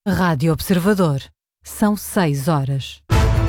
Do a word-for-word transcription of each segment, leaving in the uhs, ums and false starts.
Rádio Observador. São seis horas.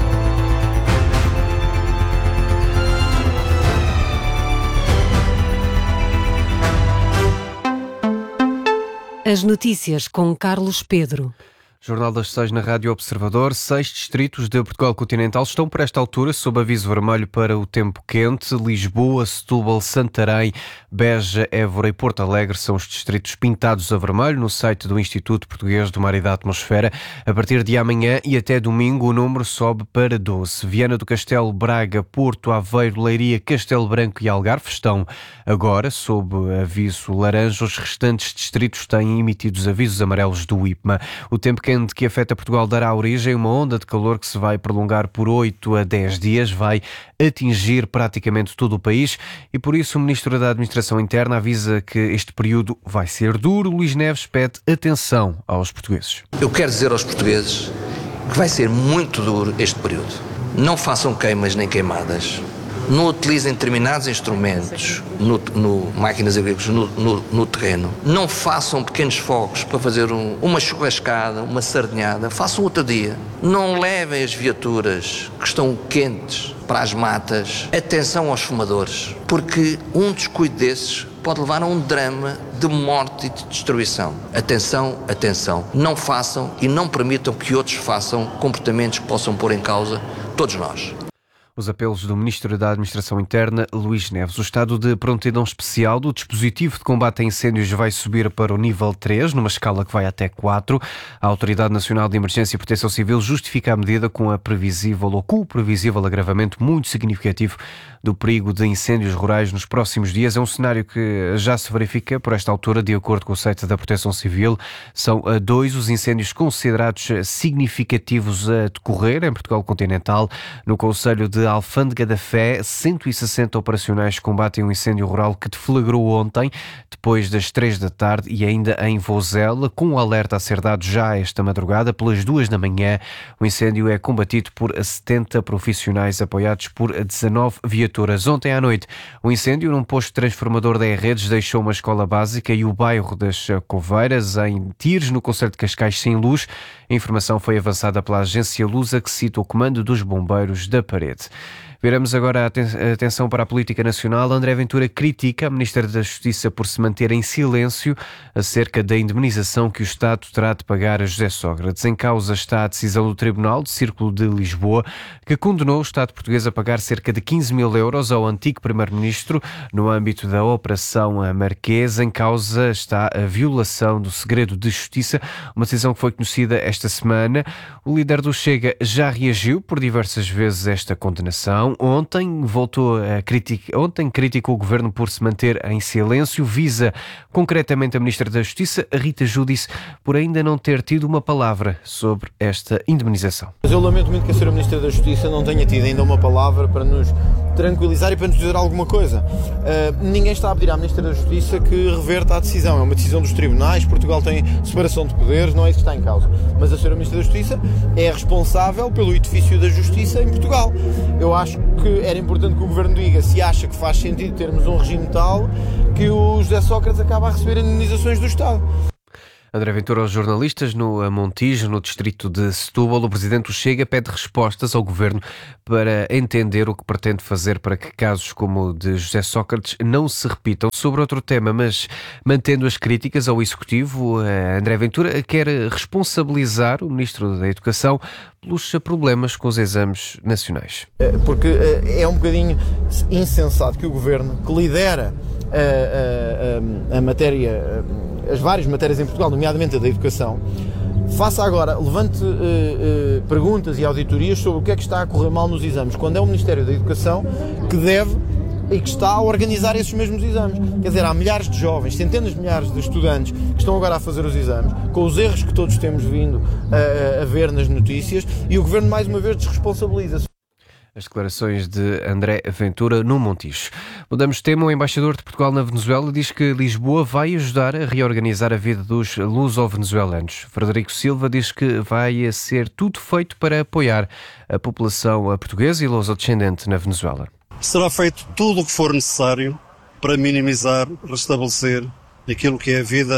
As notícias com Carlos Pedro. Jornal das seis na Rádio Observador. Seis distritos de Portugal continental estão por esta altura sob aviso vermelho para o tempo quente. Lisboa, Setúbal, Santarém, Beja, Évora e Porto Alegre são os distritos pintados a vermelho no site do Instituto Português do Mar e da Atmosfera. A partir de amanhã e até domingo o número sobe para doze. Viana do Castelo, Braga, Porto, Aveiro, Leiria, Castelo Branco e Algarve estão agora sob aviso laranja. Os restantes distritos têm emitidos avisos amarelos do I P M A. O tempo quente que afeta Portugal dará origem a uma onda de calor que se vai prolongar por oito a dez dias, vai atingir praticamente todo o país e por isso o Ministro da Administração Interna avisa que este período vai ser duro. Luís Neves pede atenção aos portugueses. Eu quero dizer aos portugueses que vai ser muito duro este período. Não façam queimas nem queimadas. Não utilizem determinados instrumentos, no, no, máquinas agrícolas, no, no, no terreno. Não façam pequenos fogos para fazer um, uma churrascada, uma sardinhada. Façam outro dia. Não levem as viaturas que estão quentes para as matas. Atenção aos fumadores, porque um descuido desses pode levar a um drama de morte e de destruição. Atenção, atenção. Não façam e não permitam que outros façam comportamentos que possam pôr em causa todos nós. Os apelos do Ministro da Administração Interna, Luís Neves. O estado de prontidão especial do dispositivo de combate a incêndios vai subir para o nível três, numa escala que vai até quatro. A Autoridade Nacional de Emergência e Proteção Civil justifica a medida com a previsível ou com o previsível agravamento muito significativo do perigo de incêndios rurais nos próximos dias. É um cenário que já se verifica por esta altura, de acordo com o site da Proteção Civil. São dois os incêndios considerados significativos a decorrer em Portugal continental. No concelho de Alfândega da Fé, cento e sessenta operacionais combatem um incêndio rural que deflagrou ontem, depois das três da tarde, e ainda em Vozela, com um alerta a ser dado já esta madrugada, pelas duas da manhã. O incêndio é combatido por setenta profissionais apoiados por dezanove viaturas. Ontem à noite, o incêndio num posto transformador da E-Redes deixou uma escola básica e o bairro das Coveiras, em Tires, no concelho de Cascais, sem luz. A informação foi avançada pela agência Lusa, que cita o comando dos bombeiros da Parede. Viramos agora a atenção para a política nacional. André Ventura critica a Ministra da Justiça por se manter em silêncio acerca da indemnização que o Estado terá de pagar a José Sócrates. Em causa está a decisão do Tribunal do Círculo de Lisboa, que condenou o Estado português a pagar cerca de quinze mil euros ao antigo Primeiro-Ministro no âmbito da Operação Marquesa. Em causa está a violação do segredo de justiça, uma decisão que foi conhecida esta semana. O líder do Chega já reagiu por diversas vezes a esta condenação. Ontem voltou a criticar, ontem criticou o governo por se manter em silêncio, visa concretamente a Ministra da Justiça, Rita Giudice, por ainda não ter tido uma palavra sobre esta indemnização. Mas eu lamento muito que a senhora Ministra da Justiça não tenha tido ainda uma palavra para nos tranquilizar e para nos dizer alguma coisa. Uh, ninguém está a pedir à Ministra da Justiça que reverta a decisão. É uma decisão dos tribunais, Portugal tem separação de poderes, não é isso que está em causa. Mas a senhora Ministra da Justiça é responsável pelo edifício da Justiça em Portugal. Eu acho que era importante que o Governo diga se acha que faz sentido termos um regime tal que o José Sócrates acaba a receber indemnizações do Estado. André Ventura aos jornalistas no Montijo, no distrito de Setúbal. O presidente do Chega pede respostas ao governo para entender o que pretende fazer para que casos como o de José Sócrates não se repitam. Sobre outro tema, mas mantendo as críticas ao Executivo, André Ventura quer responsabilizar o Ministro da Educação pelos problemas com os exames nacionais. Porque é um bocadinho insensato que o governo, que lidera a, a, a, a matéria, as várias matérias em Portugal, nomeadamente a da educação, faça agora, levante uh, uh, perguntas e auditorias sobre o que é que está a correr mal nos exames, quando é o Ministério da Educação que deve e que está a organizar esses mesmos exames. Quer dizer, há milhares de jovens, centenas de milhares de estudantes que estão agora a fazer os exames, com os erros que todos temos vindo a, a ver nas notícias, e o Governo mais uma vez desresponsabiliza-se. As declarações de André Ventura no Montijo. Mudamos de tema. O embaixador de Portugal na Venezuela diz que Lisboa vai ajudar a reorganizar a vida dos luso-venezuelanos. Frederico Silva diz que vai ser tudo feito para apoiar a população portuguesa e luso-descendente na Venezuela. Será feito tudo o que for necessário para minimizar, restabelecer aquilo que é a vida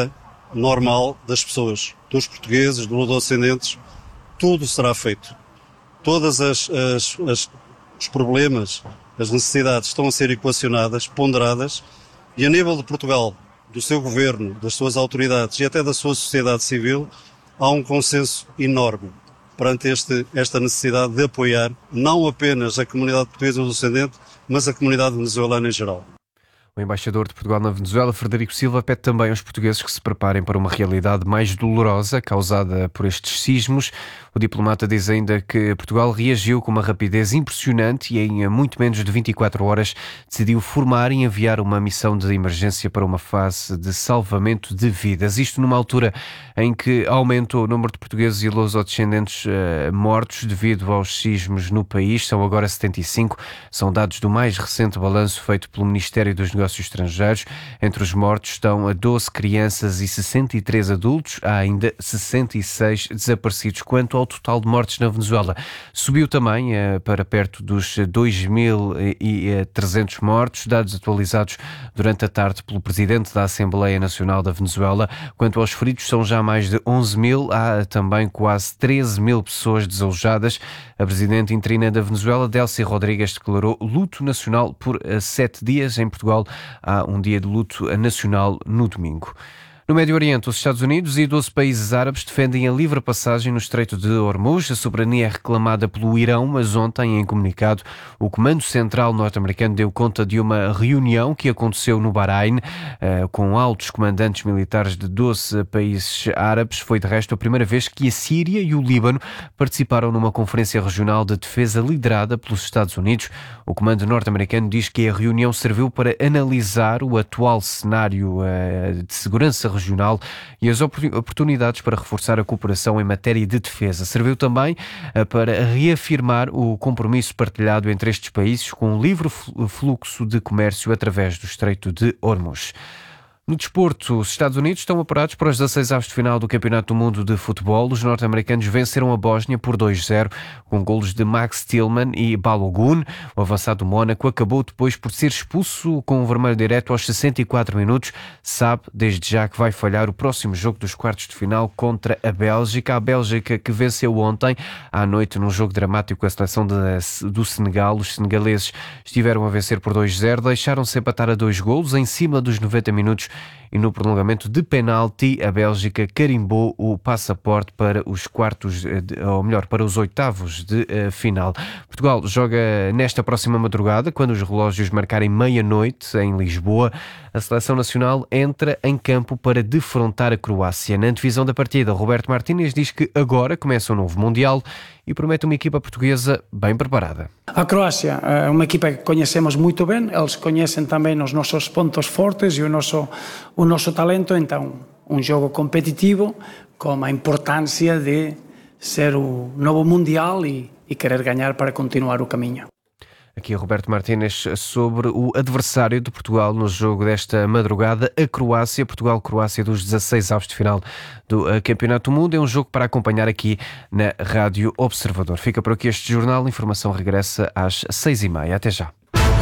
normal das pessoas, dos portugueses, dos luso-descendentes. Tudo será feito. Todas as, as, as os problemas, as necessidades estão a ser equacionadas, ponderadas, e a nível de Portugal, do seu governo, das suas autoridades e até da sua sociedade civil, há um consenso enorme perante este, esta necessidade de apoiar não apenas a comunidade portuguesa luso-descendente, mas a comunidade venezuelana em geral. O embaixador de Portugal na Venezuela, Frederico Silva, pede também aos portugueses que se preparem para uma realidade mais dolorosa causada por estes sismos. O diplomata diz ainda que Portugal reagiu com uma rapidez impressionante e em muito menos de vinte e quatro horas decidiu formar e enviar uma missão de emergência para uma fase de salvamento de vidas. Isto numa altura em que aumentou o número de portugueses e luso-descendentes uh, mortos devido aos sismos no país. São agora setenta e cinco. São dados do mais recente balanço feito pelo Ministério dos Negócios Estrangeiros. Entre os mortos estão doze crianças e sessenta e três adultos. Há ainda sessenta e seis desaparecidos. Quanto ao total de mortes na Venezuela, subiu também uh, para perto dos dois mil e trezentos mortos, dados atualizados durante a tarde pelo Presidente da Assembleia Nacional da Venezuela. Quanto aos feridos, são já mais de onze mil. Há também quase treze mil pessoas desalojadas. A Presidente interina da Venezuela, Delcy Rodrigues, declarou luto nacional por uh, sete dias. Em Portugal, há um dia de luto nacional no domingo. No Médio Oriente, os Estados Unidos e doze países árabes defendem a livre passagem no Estreito de Hormuz. A soberania é reclamada pelo Irão, mas ontem, em comunicado, o Comando Central norte-americano deu conta de uma reunião que aconteceu no Bahrein com altos comandantes militares de doze países árabes. Foi, de resto, a primeira vez que a Síria e o Líbano participaram numa conferência regional de defesa liderada pelos Estados Unidos. O Comando norte-americano diz que a reunião serviu para analisar o atual cenário de segurança regional regional e as oportunidades para reforçar a cooperação em matéria de defesa. Serviu também para reafirmar o compromisso partilhado entre estes países com o livre fluxo de comércio através do Estreito de Hormuz. No desporto, os Estados Unidos estão apurados para os dezasseis avos de final do Campeonato do Mundo de Futebol. Os norte-americanos venceram a Bósnia por dois a zero, com golos de Max Tillman e Balogun. O avançado do Mónaco acabou depois por ser expulso com um vermelho direto aos sessenta e quatro minutos. Sabe, desde já, que vai falhar o próximo jogo dos quartos de final contra a Bélgica. A Bélgica que venceu ontem à noite num jogo dramático a seleção de, do Senegal. Os senegaleses estiveram a vencer por dois a zero, deixaram-se empatar a dois golos em cima dos noventa minutos. E no prolongamento de penalti, a Bélgica carimbou o passaporte para os quartos, ou melhor, para os oitavos de uh, final. Portugal joga nesta próxima madrugada, quando os relógios marcarem meia-noite em Lisboa. A seleção nacional entra em campo para defrontar a Croácia. Na antevisão da partida, Roberto Martínez diz que agora começa um novo Mundial e promete uma equipa portuguesa bem preparada. A Croácia é uma equipa que conhecemos muito bem, eles conhecem também os nossos pontos fortes e o nosso, o nosso talento, então um jogo competitivo com a importância de ser o novo Mundial e, e querer ganhar para continuar o caminho. Aqui Roberto Martínez sobre o adversário de Portugal no jogo desta madrugada, a Croácia. Portugal-Croácia dos dezasseis avos de final do Campeonato do Mundo. É um jogo para acompanhar aqui na Rádio Observador. Fica por aqui este jornal. A informação regressa às seis e meia. Até já.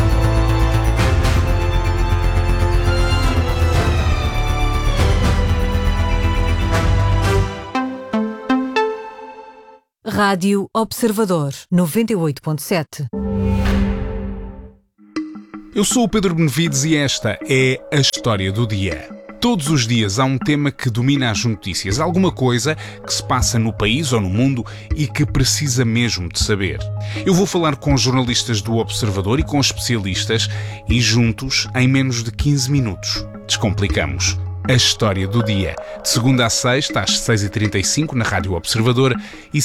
Rádio Observador noventa e oito ponto sete. Eu sou o Pedro Benevides e esta é a História do Dia. Todos os dias há um tema que domina as notícias, alguma coisa que se passa no país ou no mundo e que precisa mesmo de saber. Eu vou falar com jornalistas do Observador e com especialistas e juntos, em menos de quinze minutos, descomplicamos a História do Dia. De segunda a sexta, às seis e trinta e cinco, na Rádio Observador e